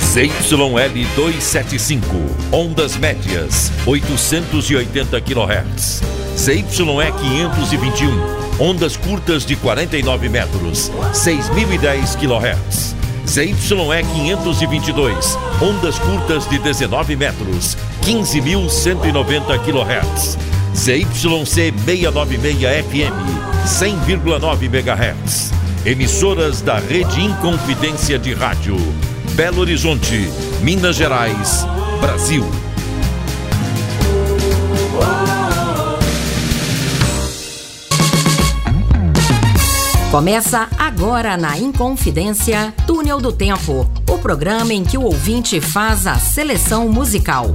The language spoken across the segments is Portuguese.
ZYL 275, ondas médias, 880 kHz. ZYE 521, ondas curtas de 49 metros, 6.010 kHz. ZYE 522, ondas curtas de 19 metros, 15.190 kHz. ZYC 696 FM, 100,9 MHz. Emissoras da Rede Inconfidência de Rádio. Belo Horizonte, Minas Gerais, Brasil. Começa agora na Inconfidência, Túnel do Tempo, o programa em que o ouvinte faz a seleção musical.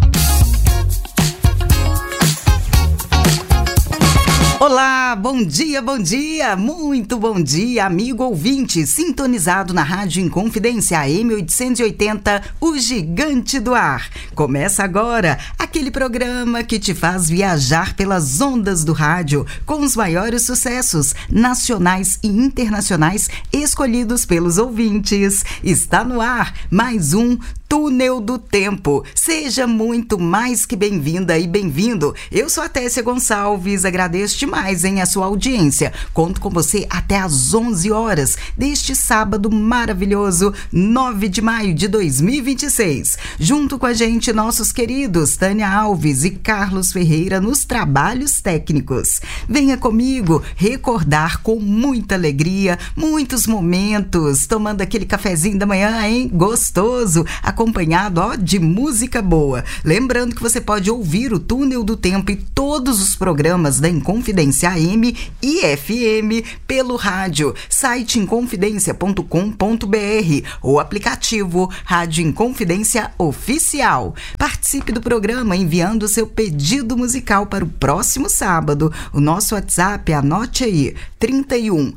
Olá, bom dia, muito bom dia, amigo ouvinte, sintonizado na Rádio Inconfidência AM 880, o gigante do ar. Começa agora aquele programa que te faz viajar pelas ondas do rádio com os maiores sucessos nacionais e internacionais escolhidos pelos ouvintes. Está no ar mais um Túnel do Tempo. Seja muito mais que bem-vinda e bem-vindo. Eu sou a Tessia Gonçalves, agradeço demais a sua audiência. Conto com você até às 11 horas deste sábado maravilhoso, 9 de maio de 2026. Junto com a gente, nossos queridos Tânia Alves e Carlos Ferreira nos trabalhos técnicos. Venha comigo recordar com muita alegria, muitos momentos, tomando aquele cafezinho da manhã, hein? Gostoso, acompanhado de música boa. Lembrando que você pode ouvir o Túnel do Tempo e todos os programas da Inconfidência AM e FM pelo rádio, site inconfidencia.com.br ou aplicativo Rádio Inconfidência Oficial. Participe do programa enviando seu pedido musical para o próximo sábado. O nosso WhatsApp, anote aí, 31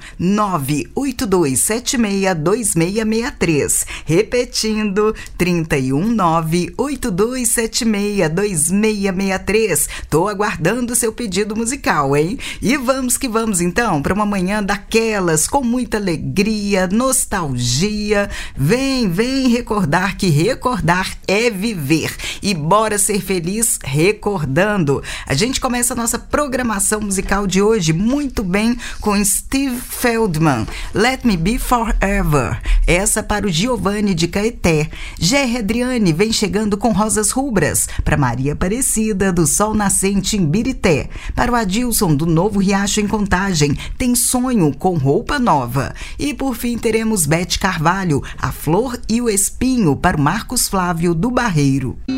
98276 2663. Repetindo, 31 98276 2663. Tô aguardando o seu pedido musical, hein? E vamos que vamos então para uma manhã daquelas com muita alegria, nostalgia. Vem recordar que recordar é viver. E bora ser feliz recordando. A gente começa a nossa programação musical de hoje muito bem com Steve Feldman, Let Me Be Forever. Essa para o Giovanni de Caeté. Gerry Adriane vem chegando com Rosas Rubras para Maria Aparecida do Sol Nascente em Birité. Para o Adilson do Novo Riacho em Contagem, Tem Sonho com Roupa Nova. E por fim teremos Bete Carvalho, A Flor e o Espinho para o Marcos Flávio do Barreiro.